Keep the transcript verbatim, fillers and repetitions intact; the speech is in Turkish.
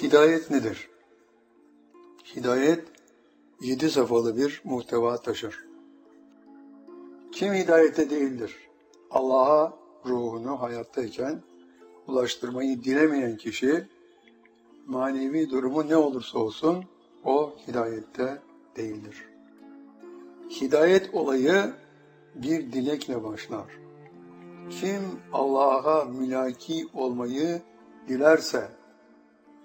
Hidayet nedir? Hidayet, yedi safhalı bir muhteva taşır. Kim hidayette değildir? Allah'a ruhunu hayattayken ulaştırmayı dilemeyen kişi, manevi durumu ne olursa olsun, o hidayette değildir. Hidayet olayı bir dilekle başlar. Kim Allah'a mülaki olmayı dilerse,